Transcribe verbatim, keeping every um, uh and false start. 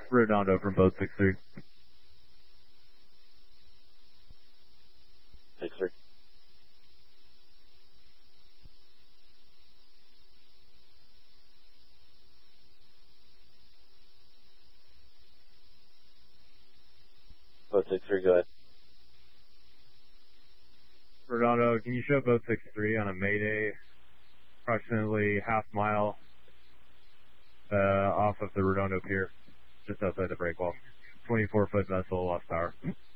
Redondo from boat six three. six three. Boat six three, go ahead. Redondo, can you show boat six three on a Mayday, approximately half mile uh, off of the Redondo Pier, just outside the breakwall. twenty-four foot vessel, lost power.